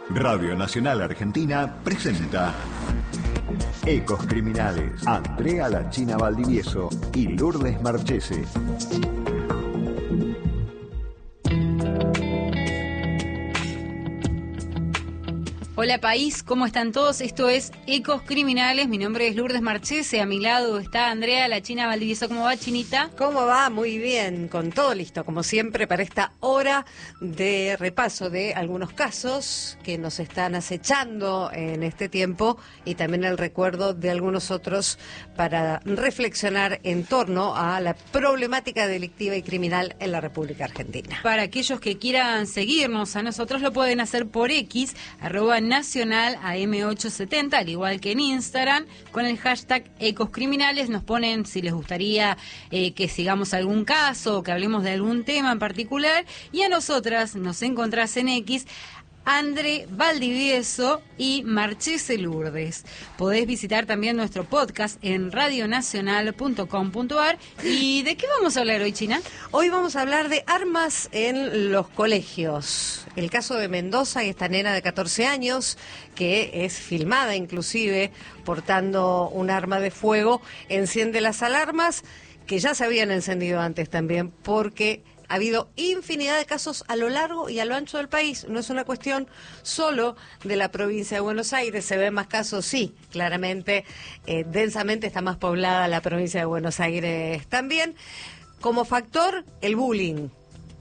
Radio Nacional Argentina presenta Ecos Criminales. Andrea La China Valdivieso y Lourdes Marchese. Hola país, ¿cómo están todos? Esto es Ecos Criminales, mi nombre es Lourdes Marchese, a mi lado está Andrea La China Valdivieso. ¿Cómo va, Chinita? ¿Cómo va? Muy bien, con todo listo, como siempre, para esta hora de repaso de algunos casos que nos están acechando en este tiempo y también el recuerdo de algunos otros para reflexionar en torno a la problemática delictiva y criminal en la República Argentina. Para aquellos que quieran seguirnos a nosotros lo pueden hacer por X, @nacional AM870, al igual que en Instagram, con el hashtag Ecos Criminales. Nos ponen si les gustaría que sigamos algún caso o que hablemos de algún tema en particular. Y a nosotras nos encontrás en X, Andre Valdivieso y Marchese Lourdes. Podés visitar también nuestro podcast en radionacional.com.ar. ¿Y de qué vamos a hablar hoy, China? Hoy vamos a hablar de armas en los colegios. El caso de Mendoza y esta nena de 14 años que es filmada inclusive portando un arma de fuego, enciende las alarmas que ya se habían encendido antes también, porque ha habido infinidad de casos a lo largo y a lo ancho del país. No es una cuestión solo de la provincia de Buenos Aires. Se ven más casos, sí, claramente, densamente está más poblada la provincia de Buenos Aires también. Como factor, el bullying.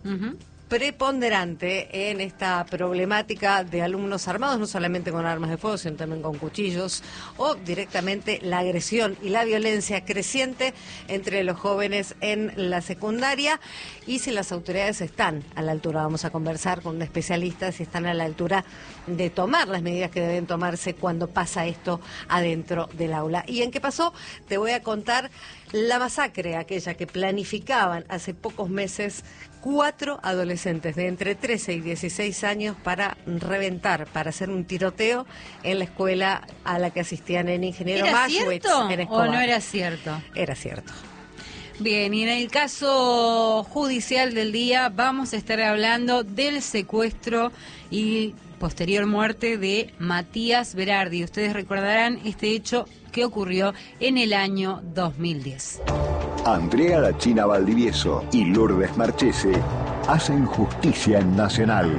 Preponderante en esta problemática de alumnos armados, no solamente con armas de fuego, sino también con cuchillos, o directamente la agresión y la violencia creciente entre los jóvenes en la secundaria. Y si las autoridades están a la altura, vamos a conversar con un especialista, si están a la altura de tomar las medidas que deben tomarse cuando pasa esto adentro del aula. ¿Y en qué pasó? Te voy a contar la masacre, aquella que planificaban hace pocos meses 4 adolescentes de entre 13 y 16 años para reventar, para hacer un tiroteo en la escuela a la que asistían en Ingeniero Maschwitz. ¿Era cierto o no era cierto? Era cierto. Bien, y en el caso judicial del día vamos a estar hablando del secuestro y posterior muerte de Matías Berardi. Ustedes recordarán este hecho que ocurrió en el año 2010. Andrea La China Valdivieso y Lourdes Marchese hacen justicia en Nacional.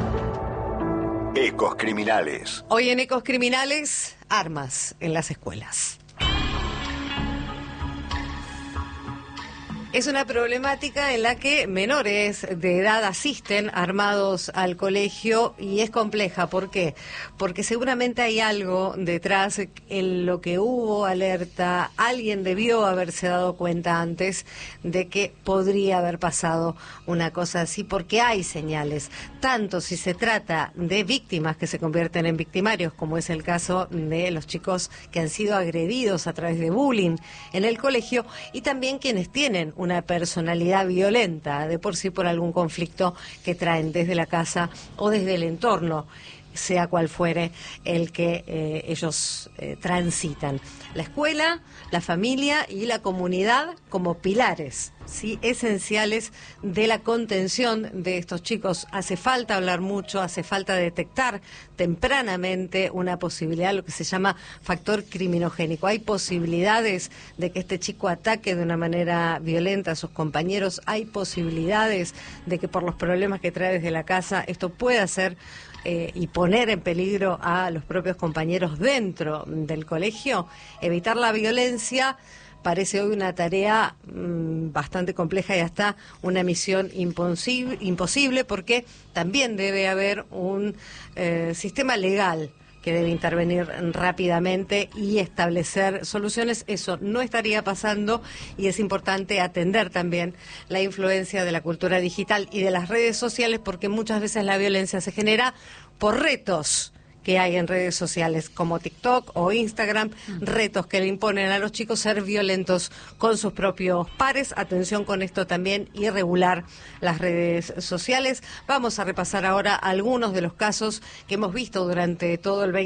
Ecos Criminales. Hoy en Ecos Criminales, armas en las escuelas. Es una problemática en la que menores de edad asisten armados al colegio y es compleja. ¿Por qué? Porque seguramente hay algo detrás en lo que hubo alerta. Alguien debió haberse dado cuenta antes de que podría haber pasado una cosa así, porque hay señales. Tanto si se trata de víctimas que se convierten en victimarios, como es el caso de los chicos que han sido agredidos a través de bullying en el colegio, y también quienes tienen una personalidad violenta de por sí por algún conflicto que traen desde la casa o desde el entorno, sea cual fuere el que ellos transitan. La escuela, la familia y la comunidad como pilares, ¿sí?, esenciales de la contención de estos chicos. Hace falta hablar mucho, hace falta detectar tempranamente una posibilidad, lo que se llama factor criminogénico. Hay posibilidades de que este chico ataque de una manera violenta a sus compañeros, hay posibilidades de que por los problemas que trae desde la casa esto pueda ser y poner en peligro a los propios compañeros dentro del colegio. Evitar la violencia parece hoy una tarea bastante compleja y hasta una misión imposible, porque también debe haber un sistema legal que debe intervenir rápidamente y establecer soluciones. Eso no estaría pasando y es importante atender también la influencia de la cultura digital y de las redes sociales, porque muchas veces la violencia se genera por retos que hay en redes sociales como TikTok o Instagram, retos que le imponen a los chicos ser violentos con sus propios pares. Atención con esto también y regular las redes sociales. Vamos a repasar ahora algunos de los casos que hemos visto durante todo el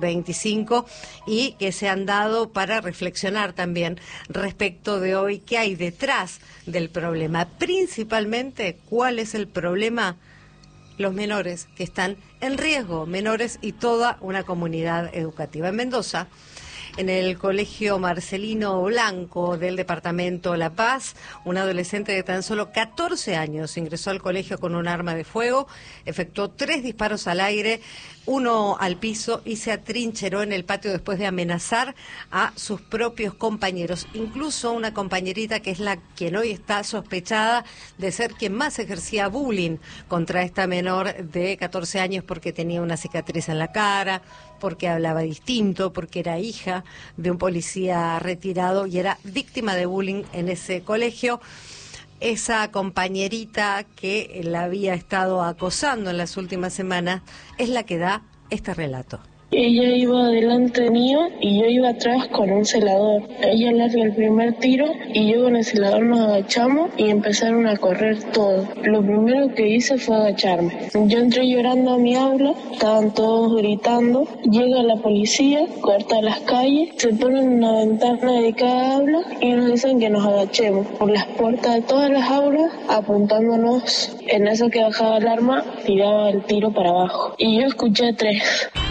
2025 y que se han dado para reflexionar también respecto de hoy qué hay detrás del problema. Principalmente, ¿cuál es el problema? los menores que están en riesgo, menores y toda una comunidad educativa. En Mendoza, en el colegio Marcelino Blanco del departamento La Paz, un adolescente de tan solo 14 años ingresó al colegio con un arma de fuego, efectuó 3 disparos al aire, 1 al piso y se atrincheró en el patio después de amenazar a sus propios compañeros, incluso una compañerita que es la quien hoy está sospechada de ser quien más ejercía bullying contra esta menor de 14 años porque tenía una cicatriz en la cara, porque hablaba distinto, porque era hija de un policía retirado y era víctima de bullying en ese colegio. Esa compañerita que la había estado acosando en las últimas semanas es la que da este relato. Ella iba delante mío y yo iba atrás con un celador. Ella larga el primer tiro y yo con el celador nos agachamos y empezaron a correr todos. Lo primero que hice fue agacharme. Yo entré llorando a mi aula, estaban todos gritando. Llega la policía, corta las calles, se ponen en una ventana de cada aula y nos dicen que nos agachemos por las puertas de todas las aulas apuntándonos. En eso que bajaba el arma, tiraba el tiro para abajo. Y yo escuché 3.